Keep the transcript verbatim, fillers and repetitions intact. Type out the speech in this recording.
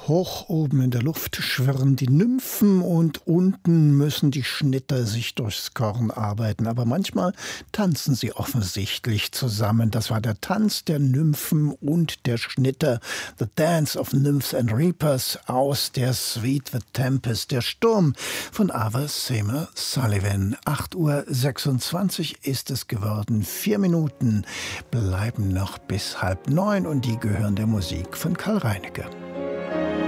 Hoch oben in der Luft schwirren die Nymphen und unten müssen die Schnitter sich durchs Korn arbeiten. Aber manchmal tanzen sie offensichtlich zusammen. Das war der Tanz der Nymphen und der Schnitter. The Dance of Nymphs and Reapers aus der Suite The Tempest, der Sturm von Ava Seymour Sullivan. acht Uhr sechsundzwanzig ist es geworden. Vier Minuten bleiben noch bis halb neun und die gehören der Musik von Karl Reinecke.